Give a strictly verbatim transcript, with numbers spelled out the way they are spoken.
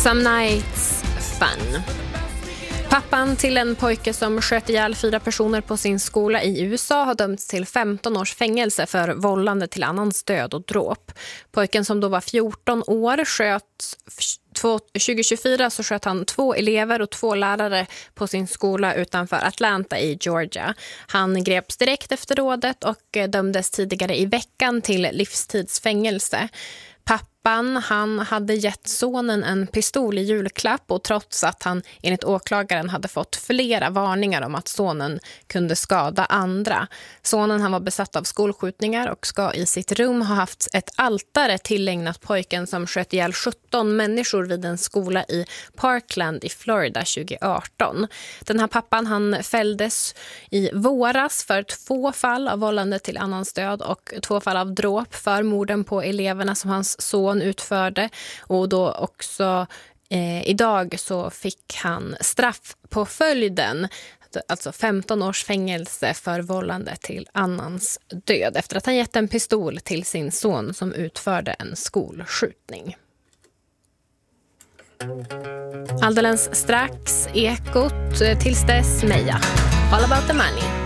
Some nights fun. Pappan till en pojke som sköt ihjäl fyra personer på sin skola i U S A har dömts till femton års fängelse för vållande till annans död och dråp. Pojken som då var fjorton år sköt tjugo tjugofyra så sköt han två elever och två lärare på sin skola utanför Atlanta i Georgia. Han greps direkt efter rådet och dömdes tidigare i veckan till livstidsfängelse. Pappan, han hade gett sonen en pistol i julklapp och trots att han enligt åklagaren hade fått flera varningar om att sonen kunde skada andra. Sonen, han var besatt av skolskjutningar och ska i sitt rum ha haft ett altare tillägnat pojken som sköt ihjäl sjutton människor vid en skola i Parkland i Florida tjugo arton. Den här pappan, han fälldes i våras för två fall av vållande till annans död och två fall av dråp för morden på eleverna som hans son utförde, och då också eh, idag så fick han straff på följden, alltså femton års fängelse för vållande till annans död efter att han gett en pistol till sin son som utförde en skolskjutning. Alldeles strax Ekot, tills dess Meja. All about the money.